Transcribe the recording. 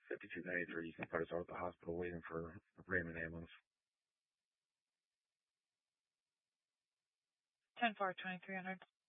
5293. You can put us out at the hospital waiting for a Raymond ambulance. 10-4, 2300.